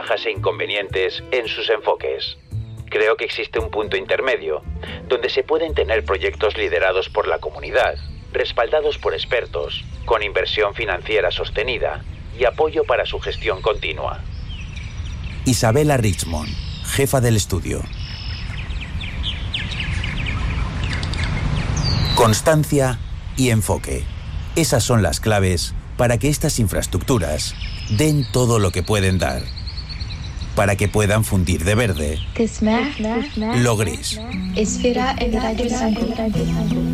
ventajas e inconvenientes en sus enfoques. Creo que existe un punto intermedio, donde se pueden tener proyectos liderados por la comunidad, respaldados por expertos, con inversión financiera sostenida y apoyo para su gestión continua. Isabella Richmond, jefa del estudio. Constancia y enfoque. Esas son las claves para que estas infraestructuras den todo lo que pueden dar. Para que puedan fundir de verde lo gris. Esfera en Radio 5.